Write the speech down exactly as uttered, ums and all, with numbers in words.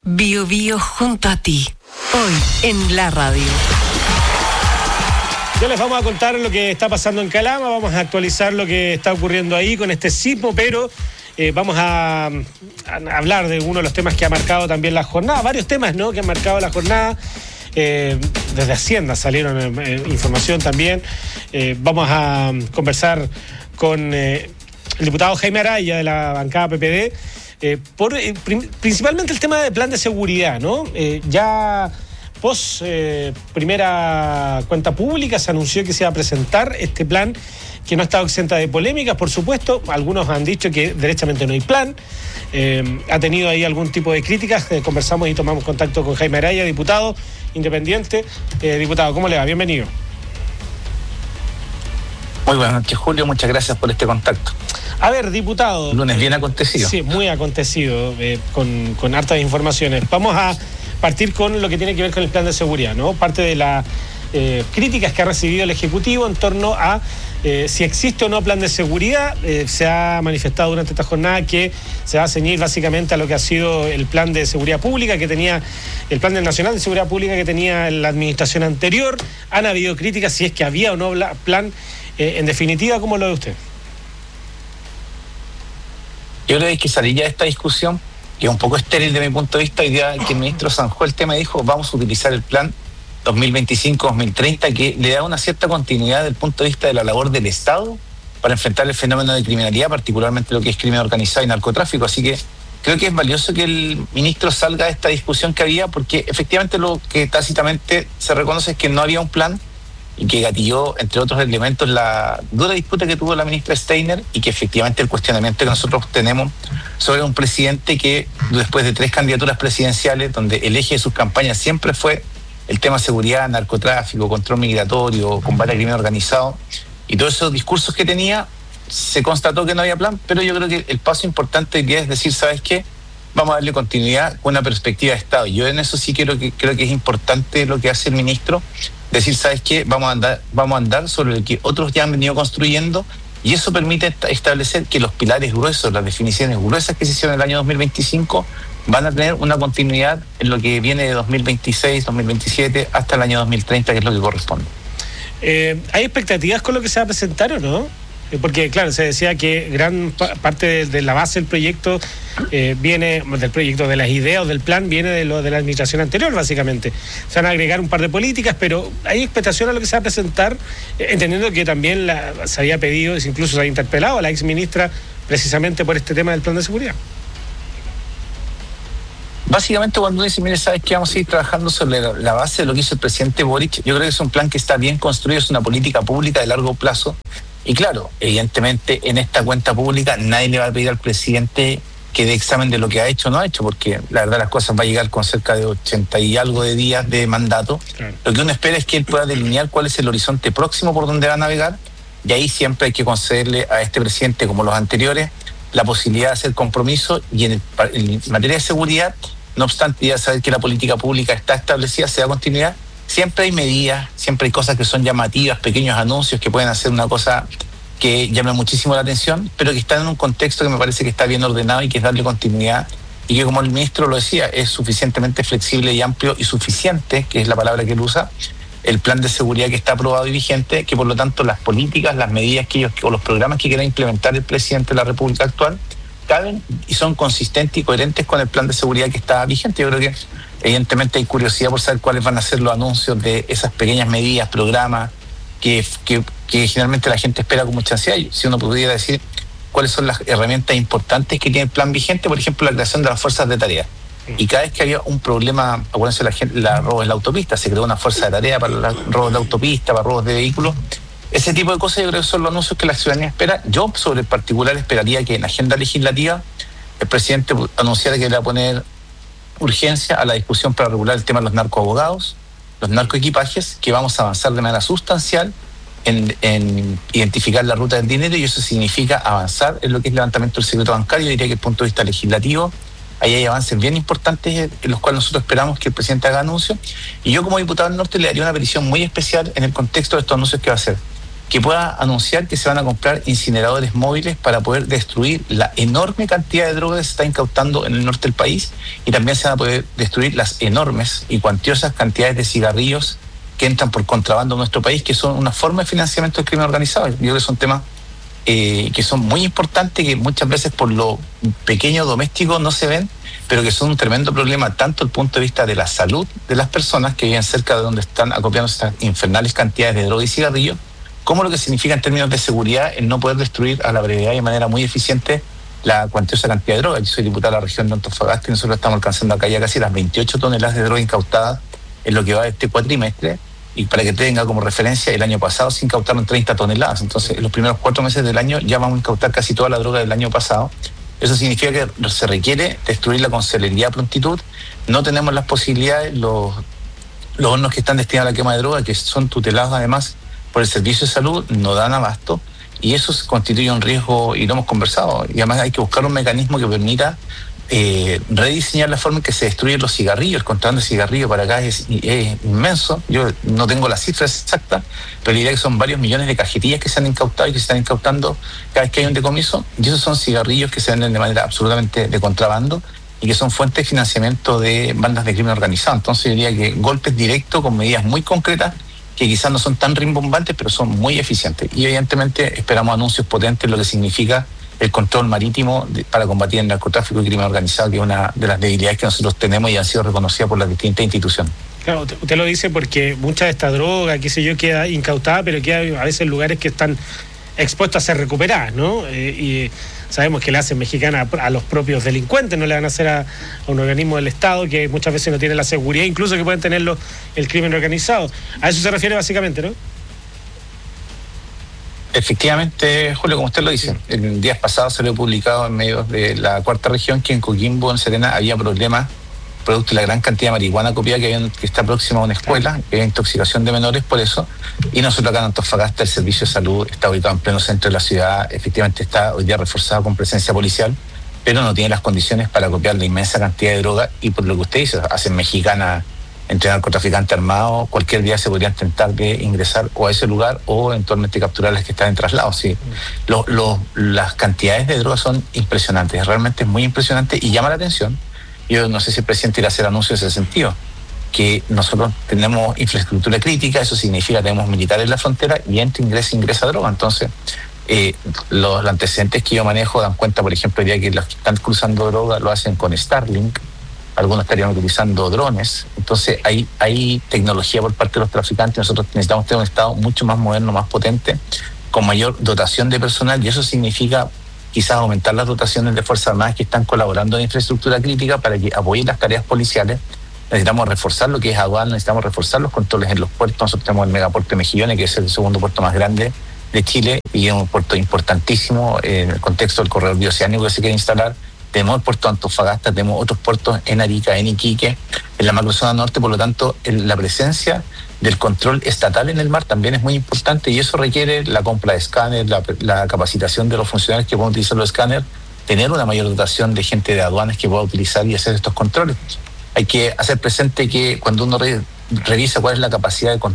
Bio Bio junto a ti. Hoy en la radio. Ya les vamos a contar lo que está pasando en Calama, vamos a actualizar lo que está ocurriendo ahí con este sismo, pero eh, vamos a, a hablar de uno de los temas que ha marcado también la jornada, varios temas, ¿no?, que han marcado la jornada. Eh, desde Hacienda salieron eh, información también. Eh, vamos a conversar con eh, el diputado Jaime Araya de la bancada P P D eh, por eh, prim- principalmente el tema del plan de seguridad, ¿no? Eh, ya pos eh, primera cuenta pública se anunció que se iba a presentar este plan, que no ha estado exenta de polémicas, por supuesto. Algunos han dicho que derechamente no hay plan. Eh, ha tenido ahí algún tipo de críticas. Eh, conversamos y tomamos contacto con Jaime Araya, diputado independiente. Eh, diputado, ¿cómo le va? Bienvenido. Muy buenas noches, Julio. Muchas gracias por este contacto. A ver, diputado. Lunes bien acontecido. Sí, muy acontecido, eh, con, con hartas informaciones. Vamos a partir con lo que tiene que ver con el plan de seguridad, ¿no? Parte de las eh, críticas que ha recibido el Ejecutivo en torno a eh, si existe o no plan de seguridad. Eh, se ha manifestado durante esta jornada que se va a ceñir básicamente a lo que ha sido el plan de seguridad pública que tenía, el plan del Nacional de Seguridad Pública que tenía la administración anterior. Han habido críticas si es que había o no plan. Eh, en definitiva, ¿cómo lo ve usted? Yo creo que hay que salir ya de esta discusión, que es un poco estéril de mi punto de vista. Hoy día que el ministro zanjó el tema y dijo, vamos a utilizar el plan dos mil veinticinco dos mil treinta, que le da una cierta continuidad desde el punto de vista de la labor del Estado para enfrentar el fenómeno de criminalidad, particularmente lo que es crimen organizado y narcotráfico. Así que creo que es valioso que el ministro salga de esta discusión que había, porque efectivamente lo que tácitamente se reconoce es que no había un plan y que gatilló, entre otros elementos, la dura disputa que tuvo la ministra Steiner, y que efectivamente el cuestionamiento que nosotros tenemos sobre un presidente que, después de tres candidaturas presidenciales, donde el eje de sus campañas siempre fue el tema seguridad, narcotráfico, control migratorio, combate al crimen organizado, y todos esos discursos que tenía, se constató que no había plan. Pero yo creo que el paso importante hoy día es decir, ¿sabes qué? Vamos a darle continuidad con una perspectiva de Estado. Yo en eso sí quiero que, creo que es importante lo que hace el ministro, decir, ¿sabes qué? Vamos a andar, vamos a andar sobre lo que otros ya han venido construyendo, y eso permite establecer que los pilares gruesos, las definiciones gruesas que se hicieron en el año dos mil veinticinco, van a tener una continuidad en lo que viene de dos mil veintiséis, dos mil veintisiete, hasta el año dos mil treinta, que es lo que corresponde. Eh, ¿Hay expectativas con lo que se va a presentar o no? Porque, claro, se decía que gran pa- parte de, de la base del proyecto eh, viene, del proyecto, de las ideas o del plan, viene de lo de la administración anterior, básicamente. Se van a agregar un par de políticas, pero ¿hay expectación a lo que se va a presentar? Eh, entendiendo que también la, se había pedido, incluso se había interpelado a la exministra precisamente por este tema del plan de seguridad. Básicamente, cuando uno dice, mire, ¿sabes qué? Vamos a ir trabajando sobre la, la base de lo que hizo el presidente Boric. Yo creo que es un plan que está bien construido, es una política pública de largo plazo. Y claro, evidentemente en esta cuenta pública nadie le va a pedir al presidente que dé examen de lo que ha hecho o no ha hecho, porque la verdad las cosas va a llegar con cerca de ochenta y algo de días de mandato. Claro. Lo que uno espera es que él pueda delinear cuál es el horizonte próximo por donde va a navegar, y ahí siempre hay que concederle a este presidente, como los anteriores, la posibilidad de hacer compromiso. Y en, el, en materia de seguridad, no obstante ya saber que la política pública está establecida, se da continuidad. Siempre hay medidas, siempre hay cosas que son llamativas, pequeños anuncios que pueden hacer una cosa que llame muchísimo la atención, pero que están en un contexto que me parece que está bien ordenado y que es darle continuidad, y que, como el ministro lo decía, es suficientemente flexible y amplio y suficiente, que es la palabra que él usa, el plan de seguridad que está aprobado y vigente, que por lo tanto las políticas, las medidas que ellos, o los programas que quiera implementar el presidente de la República actual, caben y son consistentes y coherentes con el plan de seguridad que está vigente. Yo creo que evidentemente hay curiosidad por saber cuáles van a ser los anuncios de esas pequeñas medidas, programas, que, que, que generalmente la gente espera con mucha ansiedad. Si uno pudiera decir cuáles son las herramientas importantes que tiene el plan vigente, por ejemplo, la creación de las fuerzas de tarea. Y cada vez que había un problema, acuérdense, la gente, la robos en la autopista, se creó una fuerza de tarea para los robos de autopista, para robos de vehículos. Ese tipo de cosas yo creo que son los anuncios que la ciudadanía espera. Yo, sobre el particular, esperaría que en la agenda legislativa el presidente anunciara que le va a poner urgencia a la discusión para regular el tema de los narcoabogados, los narcoequipajes, que vamos a avanzar de manera sustancial en, en identificar la ruta del dinero, y eso significa avanzar en lo que es el levantamiento del secreto bancario. Yo diría que desde el punto de vista legislativo ahí hay avances bien importantes en los cuales nosotros esperamos que el presidente haga anuncios, y yo como diputado del norte le daría una petición muy especial en el contexto de estos anuncios que va a hacer. que pueda anunciar que se van a comprar incineradores móviles para poder destruir la enorme cantidad de drogas que se está incautando en el norte del país, y también se van a poder destruir las enormes y cuantiosas cantidades de cigarrillos que entran por contrabando en nuestro país, que son una forma de financiamiento del crimen organizado. Yo creo que son temas eh, que son muy importantes, que muchas veces por lo pequeño doméstico no se ven, pero que son un tremendo problema tanto desde el punto de vista de la salud de las personas que viven cerca de donde están acopiándose estas infernales cantidades de droga y cigarrillos, como lo que significa en términos de seguridad el no poder destruir a la brevedad y de manera muy eficiente la cuantiosa cantidad de droga. Yo soy diputado de la región de Antofagasta y nosotros estamos alcanzando acá ya casi las veintiocho toneladas de droga incautadas en lo que va de este cuatrimestre, y para que tenga como referencia, el año pasado se incautaron treinta toneladas, entonces en los primeros cuatro meses del año ya vamos a incautar casi toda la droga del año pasado. Eso significa que se requiere destruirla con celeridad, prontitud. No tenemos las posibilidades, los, los hornos que están destinados a la quema de droga, que son tutelados además por el Servicio de Salud, no dan abasto, y eso constituye un riesgo, y lo hemos conversado, y además hay que buscar un mecanismo que permita eh, rediseñar la forma en que se destruyen los cigarrillos. El contrabando de cigarrillos para acá es, es inmenso. Yo no tengo las cifras exactas, pero diría que son varios millones de cajetillas que se han incautado y que se están incautando cada vez que hay un decomiso, y esos son cigarrillos que se venden de manera absolutamente de contrabando y que son fuentes de financiamiento de bandas de crimen organizado. Entonces yo diría que golpes directos con medidas muy concretas que quizás no son tan rimbombantes, pero son muy eficientes. Y evidentemente esperamos anuncios potentes, lo que significa el control marítimo de, para combatir el narcotráfico y el crimen organizado, que es una de las debilidades que nosotros tenemos y han sido reconocidas por las distintas instituciones. Claro, usted lo dice porque mucha de esta droga, qué sé yo, queda incautada, pero queda a veces en lugares que están expuestos a ser recuperadas, ¿no? Eh, y sabemos que la hacen mexicana a los propios delincuentes, no le van a hacer a, a un organismo del Estado que muchas veces no tiene la seguridad, incluso que pueden tenerlo el crimen organizado. A eso se refiere básicamente, ¿no? Efectivamente, Julio, como usted lo dice, el día pasado se lo he publicado en medios de la Cuarta Región que en Coquimbo, en Serena, había problemas producto de la gran cantidad de marihuana copiada que, había, que está próxima a una escuela, que hay intoxicación de menores por eso, y nosotros acá en Antofagasta el Servicio de Salud está ubicado en pleno centro de la ciudad, efectivamente está hoy día reforzado con presencia policial, pero no tiene las condiciones para copiar la inmensa cantidad de droga, y por lo que usted dice, hacen mexicana entre narcotraficantes armados, cualquier día se podrían intentar de ingresar o a ese lugar o eventualmente capturar a las que están en traslado. Sí. Lo, lo, las cantidades de drogas son impresionantes, realmente es muy impresionante y llama la atención. Yo no sé si el presidente irá a hacer anuncios en ese sentido, que nosotros tenemos infraestructura crítica, eso significa que tenemos militares en la frontera y entra, ingresa, ingresa droga. Entonces, eh, los, los antecedentes que yo manejo dan cuenta, por ejemplo, ya que los que están cruzando droga lo hacen con Starlink, algunos estarían utilizando drones. Entonces hay, hay tecnología por parte de los traficantes. Nosotros necesitamos tener un Estado mucho más moderno, más potente, con mayor dotación de personal, y eso significa quizás aumentar las dotaciones de Fuerzas Armadas que están colaborando en infraestructura crítica para que apoyen las tareas policiales. Necesitamos reforzar lo que es aduana, necesitamos reforzar los controles en los puertos. Nosotros tenemos el megapuerto de Mejillones, que es el segundo puerto más grande de Chile y es un puerto importantísimo en el contexto del corredor bioceánico que se quiere instalar. Tenemos el puerto de Antofagasta, tenemos otros puertos en Arica, en Iquique, en la macrozona norte. Por lo tanto, el, la presencia del control estatal en el mar también es muy importante, y eso requiere la compra de escáneres, la, la capacitación de los funcionarios que puedan utilizar los escáneres, tener una mayor dotación de gente de aduanas que pueda utilizar y hacer estos controles. Hay que hacer presente que cuando uno re, revisa cuál es la capacidad de,